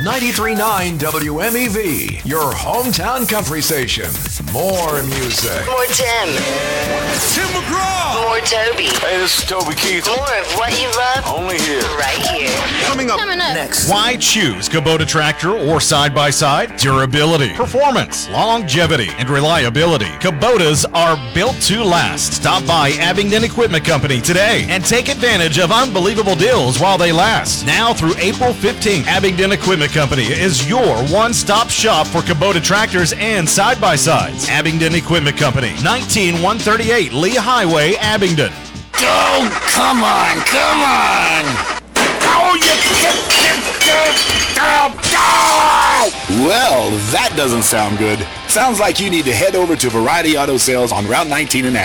93.9 WMEV, your hometown country station. More music. More Tim. Tim McGraw. More Toby. Hey, this is Toby Keith. More of what you love. Only here. Right here. Coming up next. Why choose Kubota tractor or side-by-side? Durability, performance, longevity, and reliability. Kubotas are built to last. Stop by Abingdon Equipment Company today and take advantage of unbelievable deals while they last. Now through April 15th, Abingdon Equipment Company is your one-stop shop for Kubota tractors and side-by-sides. Abingdon Equipment Company, 19138 Lee Highway, Abingdon. Oh, come on! Oh, Well, that doesn't sound good. Sounds like you need to head over to Variety Auto Sales on Route 19 in